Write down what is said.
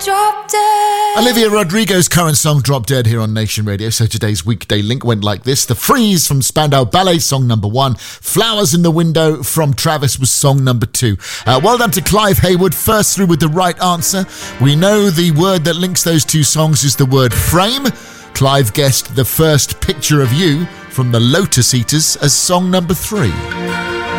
Drop Dead. Olivia Rodrigo's current song Drop Dead here on Nation Radio. So today's weekday link went like this. The Freeze from Spandau Ballet, song number 1. Flowers in the Window from Travis was song number 2. Well done to Clive Hayward, first through with the right answer. We know the word that links those two songs is the word frame. Clive guessed The First Picture of You from the Lotus Eaters as song number 3.